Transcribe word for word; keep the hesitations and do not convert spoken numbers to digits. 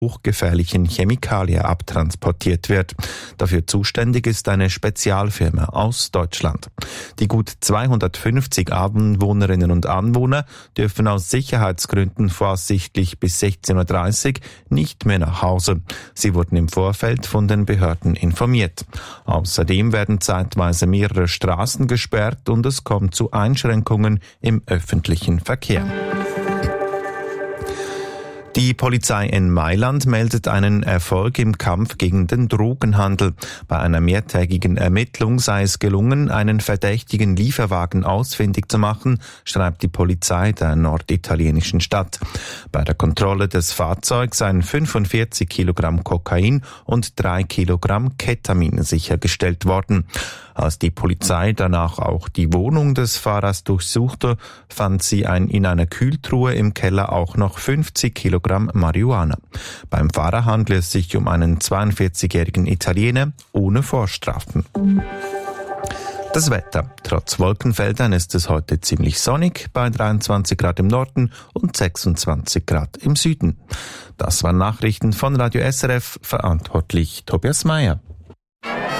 hochgefährlichen Chemikalie abtransportiert wird. Dafür zuständig ist eine Spezialfirma aus Deutschland. Die gut zweihundertfünfzig Anwohnerinnen und Anwohner dürfen aus Sicherheitsgründen voraussichtlich bis sechzehn Uhr dreißig nicht mehr nach Hause. Sie wurden im Vorfeld von den Behörden informiert. Außerdem werden zeitweise mehrere Straßen gesperrt und es kommt zu Einschränkungen im öffentlichen Verkehr. Die Polizei in Mailand meldet einen Erfolg im Kampf gegen den Drogenhandel. Bei einer mehrtägigen Ermittlung sei es gelungen, einen verdächtigen Lieferwagen ausfindig zu machen, schreibt die Polizei der norditalienischen Stadt. Bei der Kontrolle des Fahrzeugs seien fünfundvierzig Kilogramm Kokain und drei Kilogramm Ketamin sichergestellt worden. Als die Polizei danach auch die Wohnung des Fahrers durchsuchte, fand sie ein, in einer Kühltruhe im Keller auch noch fünfzig Kilogramm Marihuana. Beim Fahrer handelt es sich um einen zweiundvierzigjährigen Italiener ohne Vorstrafen. Das Wetter. Trotz Wolkenfeldern ist es heute ziemlich sonnig, bei dreiundzwanzig Grad im Norden und sechsundzwanzig Grad im Süden. Das waren Nachrichten von Radio S R F, verantwortlich Tobias Meyer.